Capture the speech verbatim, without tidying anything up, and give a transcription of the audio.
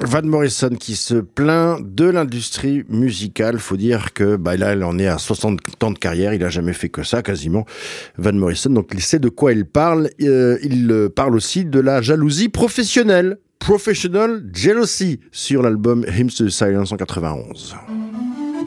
Van Morrison qui se plaint de l'industrie musicale. Faut dire que bah, là, il en est à soixante ans de carrière. Il a jamais fait que ça, quasiment. Van Morrison, donc il sait de quoi il parle. Euh, il parle aussi de la jalousie professionnelle. Professional Jealousy sur l'album Hymns to Silence en quatre-vingt-onze.